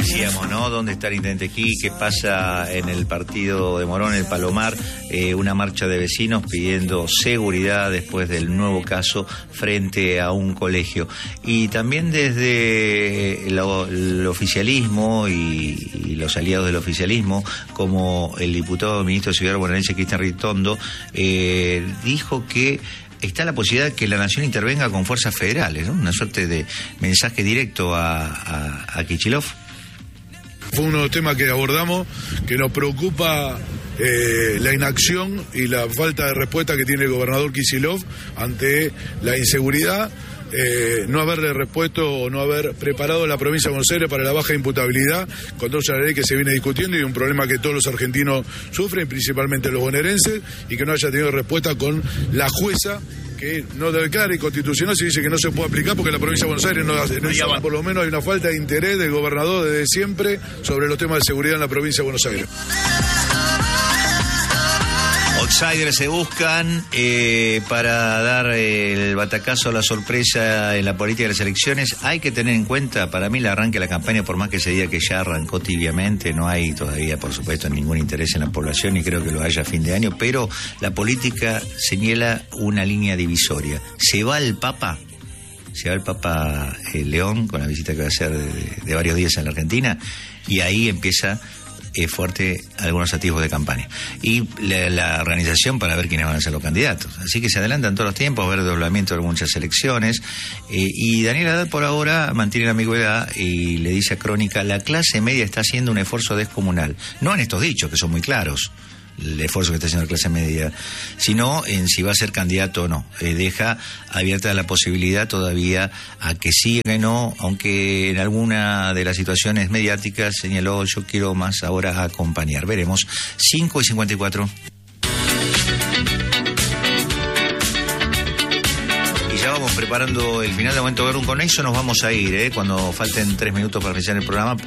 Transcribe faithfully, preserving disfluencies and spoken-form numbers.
decíamos, ¿no? ¿Dónde está el intendente aquí? ¿Qué pasa en el partido de Morón, el Palomar? Eh, una marcha de vecinos pidiendo seguridad después del nuevo caso frente a un colegio. Y también desde el, el oficialismo y, y los aliados del oficialismo, como el diputado ministro de Seguridad bonaerense Cristian Ritondo, eh, dijo que está la posibilidad de que la Nación intervenga con fuerzas federales, ¿no? Una suerte de mensaje directo a, a, a Kicillof. Fue uno de los temas que abordamos, que nos preocupa eh, la inacción y la falta de respuesta que tiene el gobernador Kicillof ante la inseguridad, eh, no haberle respuesto o no haber preparado la provincia de Buenos Aires para la baja imputabilidad, contra la ley que se viene discutiendo y un problema que todos los argentinos sufren, principalmente los bonaerenses, y que no haya tenido respuesta con la jueza, que no declara inconstitucional, se dice que no se puede aplicar porque la provincia de Buenos Aires no hace. No, por lo menos hay una falta de interés del gobernador desde siempre sobre los temas de seguridad en la provincia de Buenos Aires. Outsiders se buscan eh, para dar el batacazo a la sorpresa en la política de las elecciones. Hay que tener en cuenta, para mí, el arranque de la campaña, por más que se diga que ya arrancó tibiamente, no hay todavía, por supuesto, ningún interés en la población y creo que lo haya a fin de año, pero la política señala una línea divisoria. Se va el Papa, se va el Papa eh, León, con la visita que va a hacer de, de varios días en la Argentina, y ahí empieza Eh, fuerte algunos atisbos de campaña y la, la organización para ver quiénes van a ser los candidatos, así que se adelantan todos los tiempos, ver el doblamiento de muchas elecciones, eh, y Daniel Haddad por ahora mantiene la ambigüedad y le dice a Crónica: la clase media está haciendo un esfuerzo descomunal, no en estos dichos que son muy claros, el esfuerzo que está haciendo la clase media, sino en si va a ser candidato o no. Eh, deja abierta la posibilidad todavía a que siga o no, aunque en alguna de las situaciones mediáticas señaló: yo quiero más ahora acompañar. Veremos. cinco y cincuenta y cuatro. Y ya vamos preparando el final. De momento ver un con eso nos vamos a ir, ¿eh? Cuando falten tres minutos para finalizar el programa.